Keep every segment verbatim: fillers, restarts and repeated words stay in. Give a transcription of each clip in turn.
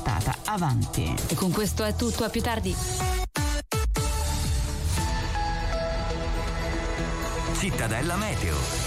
portata avanti. E con questo è tutto, a più tardi. Cittadella Meteo.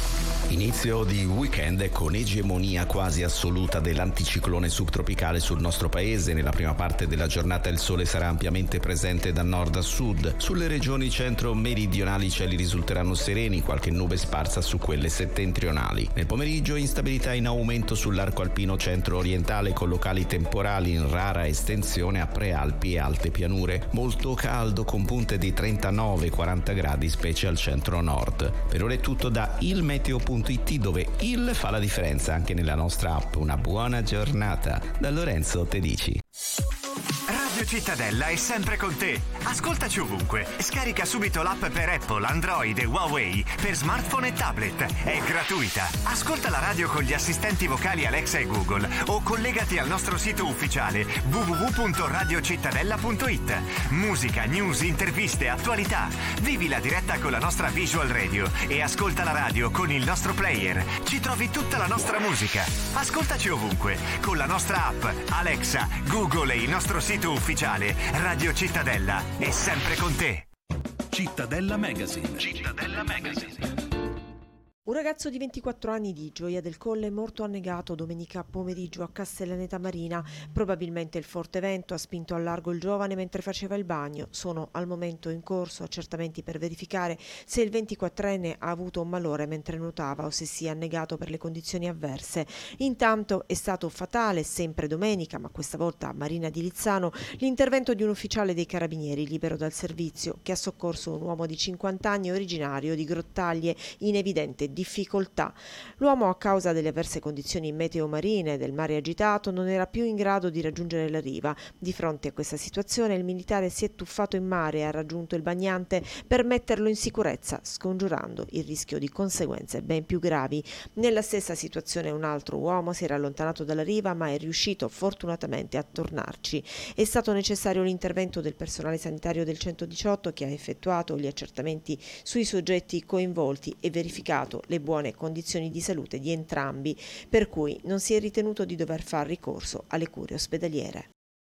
Inizio di weekend con egemonia quasi assoluta dell'anticiclone subtropicale sul nostro paese. Nella prima parte della giornata il sole sarà ampiamente presente da nord a sud. Sulle regioni centro-meridionali i cieli risulteranno sereni, qualche nube sparsa su quelle settentrionali. Nel pomeriggio instabilità in aumento sull'arco alpino centro-orientale con locali temporali in rara estensione a prealpi e alte pianure. Molto caldo con punte di trentanove quaranta gradi, specie al centro-nord. Per ora è tutto da il meteo punto it, dove il fa la differenza anche nella nostra app. Una buona giornata da Lorenzo Tedici. Radio Cittadella è sempre con te. Ascoltaci ovunque. Scarica subito l'app per Apple, Android e Huawei per smartphone e tablet. È gratuita. Ascolta la radio con gli assistenti vocali Alexa e Google o collegati al nostro sito ufficiale w w w punto radio cittadella punto it. Musica, news, interviste, attualità. Vivi la diretta con la nostra Visual Radio e ascolta la radio con il nostro player. Ci trovi tutta la nostra musica. Ascoltaci ovunque con la nostra app Alexa, Google e il nostro sito ufficiale. Radio Cittadella è sempre con te. Cittadella Magazine. Cittadella Magazine. Un ragazzo di ventiquattro anni di Gioia del Colle è morto annegato domenica pomeriggio a Castellaneta Marina. Probabilmente il forte vento ha spinto al largo il giovane mentre faceva il bagno. Sono al momento in corso accertamenti per verificare se il ventiquattrenne ha avuto un malore mentre nuotava o se sia annegato per le condizioni avverse. Intanto è stato fatale, sempre domenica, ma questa volta a Marina di Lizzano, l'intervento di un ufficiale dei Carabinieri libero dal servizio che ha soccorso un uomo di cinquanta anni originario di Grottaglie in evidente difficoltà. L'uomo, a causa delle avverse condizioni meteo marine e del mare agitato, non era più in grado di raggiungere la riva. Di fronte a questa situazione il militare si è tuffato in mare e ha raggiunto il bagnante per metterlo in sicurezza, scongiurando il rischio di conseguenze ben più gravi. Nella stessa situazione un altro uomo si era allontanato dalla riva ma è riuscito fortunatamente a tornarci. È stato necessario l'intervento del personale sanitario del centodiciotto che ha effettuato gli accertamenti sui soggetti coinvolti e verificato le buone condizioni di salute di entrambi, per cui non si è ritenuto di dover far ricorso alle cure ospedaliere.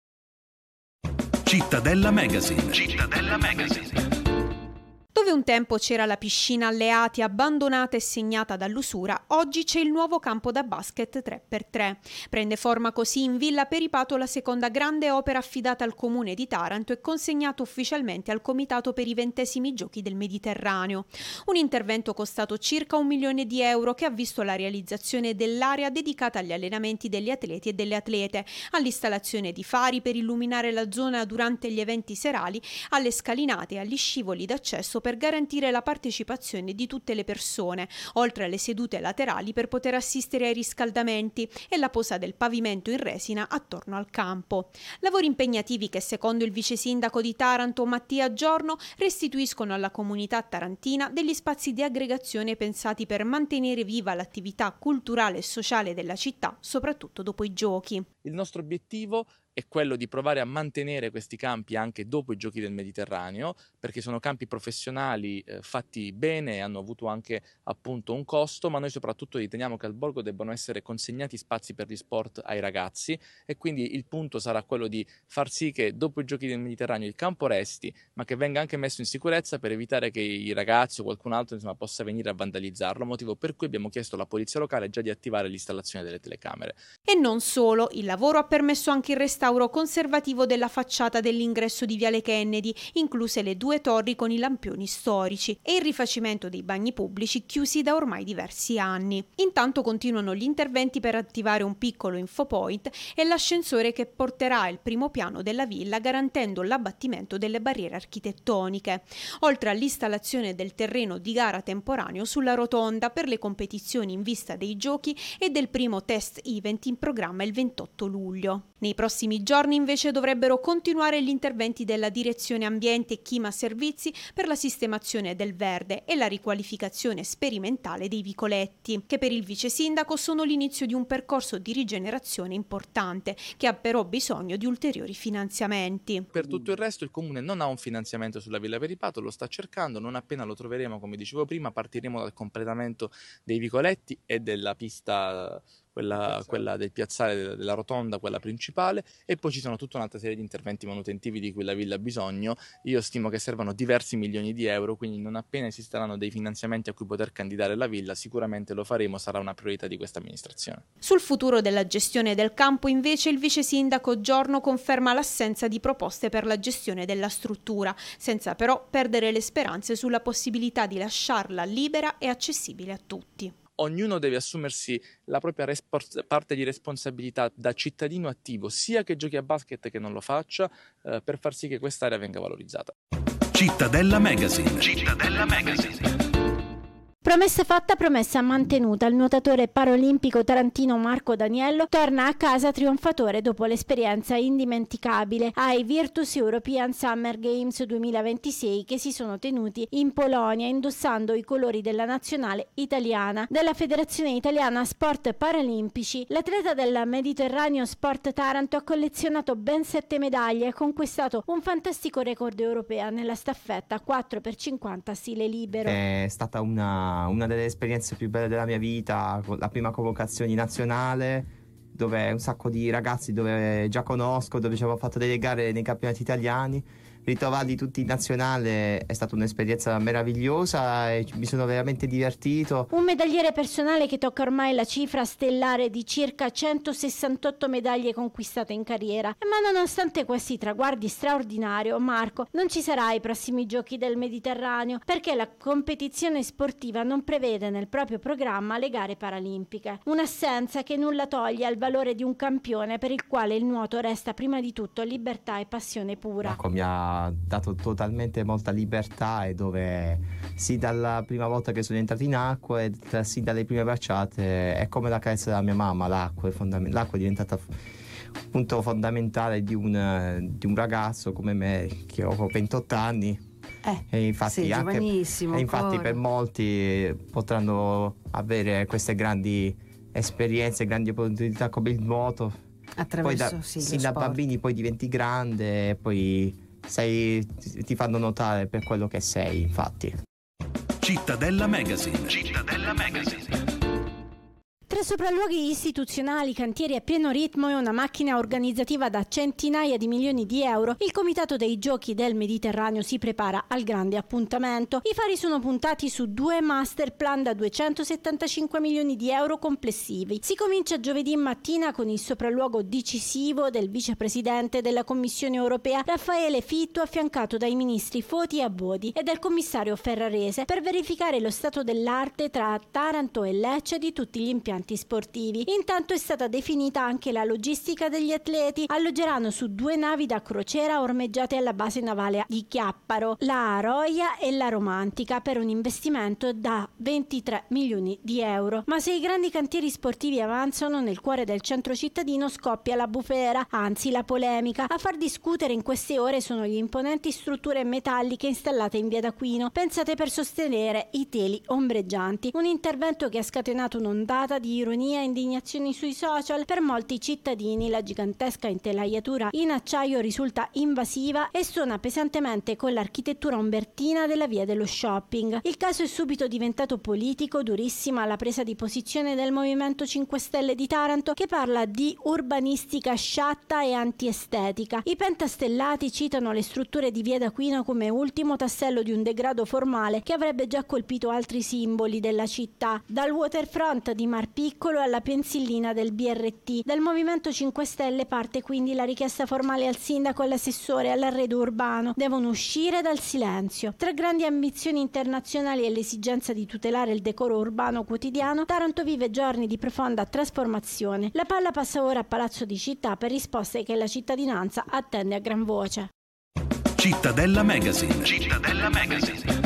Cittadella Magazine. Cittadella Magazine. Dove un tempo c'era la piscina Alleati abbandonata e segnata dall'usura, oggi c'è il nuovo campo da basket tre per tre. Prende forma così in Villa Peripato la seconda grande opera affidata al comune di Taranto e consegnato ufficialmente al comitato per i ventesimi giochi del Mediterraneo. Un intervento costato circa un milione di euro che ha visto la realizzazione dell'area dedicata agli allenamenti degli atleti e delle atlete, all'installazione di fari per illuminare la zona durante gli eventi serali, alle scalinate e agli scivoli d'accesso per garantire la partecipazione di tutte le persone, oltre alle sedute laterali per poter assistere ai riscaldamenti e la posa del pavimento in resina attorno al campo. Lavori impegnativi che, secondo il vice sindaco di Taranto Mattia Giorno, restituiscono alla comunità tarantina degli spazi di aggregazione pensati per mantenere viva l'attività culturale e sociale della città, soprattutto dopo i giochi. Il nostro obiettivo è quello di provare a mantenere questi campi anche dopo i giochi del Mediterraneo, perché sono campi professionali eh, fatti bene e hanno avuto anche appunto un costo, ma noi soprattutto riteniamo che al borgo debbano essere consegnati spazi per gli sport ai ragazzi e quindi il punto sarà quello di far sì che dopo i giochi del Mediterraneo il campo resti, ma che venga anche messo in sicurezza per evitare che i ragazzi o qualcun altro insomma, possa venire a vandalizzarlo, motivo per cui abbiamo chiesto alla polizia locale già di attivare l'installazione delle telecamere. E non solo, il lavoro ha permesso anche il restauro conservativo della facciata dell'ingresso di Viale Kennedy, incluse le due torri con i lampioni storici, e il rifacimento dei bagni pubblici chiusi da ormai diversi anni. Intanto continuano gli interventi per attivare un piccolo infopoint e l'ascensore che porterà il primo piano della villa, garantendo l'abbattimento delle barriere architettoniche, oltre all'installazione del terreno di gara temporaneo sulla rotonda per le competizioni in vista dei giochi e del primo test event in programma il ventotto luglio. Nei prossimi giorni invece dovrebbero continuare gli interventi della Direzione Ambiente e Clima Servizi per la sistemazione del verde e la riqualificazione sperimentale dei vicoletti, che per il vice sindaco sono l'inizio di un percorso di rigenerazione importante che ha però bisogno di ulteriori finanziamenti. Per tutto il resto il comune non ha un finanziamento sulla Villa Peripato, lo sta cercando, non appena lo troveremo, come dicevo prima, partiremo dal completamento dei vicoletti e della pista quella, quella del piazzale della rotonda, quella principale, e poi ci sono tutta un'altra serie di interventi manutentivi di cui la villa ha bisogno. Io stimo che servano diversi milioni di euro, quindi non appena esisteranno dei finanziamenti a cui poter candidare la villa sicuramente lo faremo, sarà una priorità di questa amministrazione. Sul futuro della gestione del campo invece il vice sindaco Giorno conferma l'assenza di proposte per la gestione della struttura, senza però perdere le speranze sulla possibilità di lasciarla libera e accessibile a tutti. Ognuno deve assumersi la propria respons- parte di responsabilità da cittadino attivo, sia che giochi a basket che non lo faccia, eh, per far sì che quest'area venga valorizzata. Cittadella Magazine. Cittadella Magazine. Promessa fatta, promessa mantenuta. Il nuotatore paraolimpico tarantino Marco Daniello torna a casa trionfatore dopo l'esperienza indimenticabile ai Virtus European Summer Games duemilaventisei che si sono tenuti in Polonia indossando i colori della nazionale italiana. Della Federazione Italiana Sport Paralimpici, l'atleta del Mediterraneo Sport Taranto ha collezionato ben sette medaglie e ha conquistato un fantastico record europeo nella staffetta quattro per cinquanta stile libero. È stata una una delle esperienze più belle della mia vita, la prima convocazione nazionale, dove un sacco di ragazzi dove già conosco, dove ci avevo fatto delle gare nei campionati italiani. Ritrovarli tutti in nazionale è stata un'esperienza meravigliosa e mi sono veramente divertito. Un medagliere personale che tocca ormai la cifra stellare di circa centosessantotto medaglie conquistate in carriera. Ma nonostante questi traguardi straordinari, Marco non ci sarà ai prossimi giochi del Mediterraneo perché la competizione sportiva non prevede nel proprio programma le gare paralimpiche. Un'assenza che nulla toglie al valore di un campione per il quale il nuoto resta prima di tutto libertà e passione pura. Marco mi ha dato totalmente molta libertà e dove sì dalla prima volta che sono entrato in acqua e sì dalle prime bracciate è come la carezza della mia mamma. L'acqua è, fondament- l'acqua è diventata un punto fondamentale di un, di un ragazzo come me che ho ventotto anni eh, e infatti, sei anche, giovanissimo e infatti ancora. Per molti potranno avere queste grandi esperienze, grandi opportunità come il nuoto attraverso poi da, sì, sì, lo da sport. bambini poi diventi grande e poi sei, ti fanno notare per quello che sei, infatti. Cittadella Magazine. Cittadella Magazine. Tra sopralluoghi istituzionali, cantieri a pieno ritmo e una macchina organizzativa da centinaia di milioni di euro, il Comitato dei Giochi del Mediterraneo si prepara al grande appuntamento. I fari sono puntati su due master plan da duecentosettantacinque milioni di euro complessivi. Si comincia giovedì mattina con il sopralluogo decisivo del vicepresidente della Commissione europea Raffaele Fitto, affiancato dai ministri Foti e Abodi e dal commissario Ferrarese, per verificare lo stato dell'arte tra Taranto e Lecce di tutti gli impianti sportivi. Intanto è stata definita anche la logistica degli atleti. Alloggeranno su due navi da crociera ormeggiate alla base navale di Chiapparo, la Aroia e la Romantica, per un investimento da ventitré milioni di euro. Ma se i grandi cantieri sportivi avanzano, nel cuore del centro cittadino scoppia la bufera, anzi la polemica. A far discutere in queste ore sono gli imponenti strutture metalliche installate in via d'Aquino, pensate per sostenere i teli ombreggianti. Un intervento che ha scatenato un'ondata di ironia e indignazioni sui social. Per molti cittadini la gigantesca intelaiatura in acciaio risulta invasiva e suona pesantemente con l'architettura umbertina della via dello shopping. Il caso è subito diventato politico, durissima la presa di posizione del Movimento cinque Stelle di Taranto, che parla di urbanistica sciatta e antiestetica. I pentastellati citano le strutture di via d'Aquino come ultimo tassello di un degrado formale che avrebbe già colpito altri simboli della città, dal waterfront di Mar Piccolo alla pensillina del B R T. Dal Movimento cinque Stelle parte quindi la richiesta formale al sindaco e all'assessore all'arredo urbano. Devono uscire dal silenzio. Tra grandi ambizioni internazionali e l'esigenza di tutelare il decoro urbano quotidiano, Taranto vive giorni di profonda trasformazione. La palla passa ora a Palazzo di Città per risposte che la cittadinanza attende a gran voce. Cittadella Magazine. Cittadella Magazine.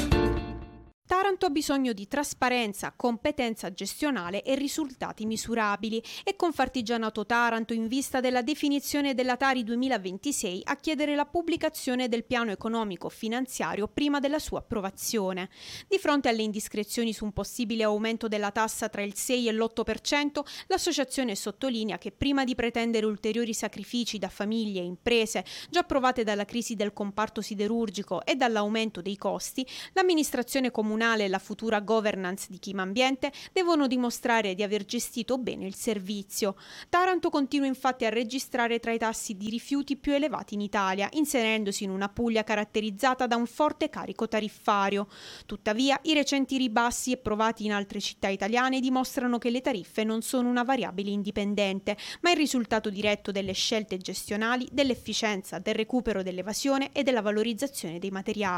Taranto ha bisogno di trasparenza, competenza gestionale e risultati misurabili. È Confartigianato Taranto, in vista della definizione della Tari duemilaventisei, a chiedere la pubblicazione del piano economico finanziario prima della sua approvazione. Di fronte alle indiscrezioni su un possibile aumento della tassa tra il sei e l'otto per cento, l'associazione sottolinea che prima di pretendere ulteriori sacrifici da famiglie e imprese già provate dalla crisi del comparto siderurgico e dall'aumento dei costi, l'amministrazione comunale gestionale e la futura governance di Chima Ambiente devono dimostrare di aver gestito bene il servizio. Taranto continua infatti a registrare tra i tassi di rifiuti più elevati in Italia, inserendosi in una Puglia caratterizzata da un forte carico tariffario. Tuttavia, i recenti ribassi approvati in altre città italiane dimostrano che le tariffe non sono una variabile indipendente, ma il risultato diretto delle scelte gestionali, dell'efficienza, del recupero dell'evasione e della valorizzazione dei materiali.